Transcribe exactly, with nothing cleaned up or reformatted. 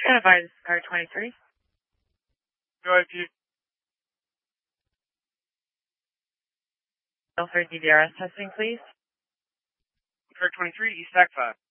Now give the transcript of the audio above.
Identify this is car twenty-three. Go ahead, Pete. For D V R S testing, please. Car twenty-three, East Stack five.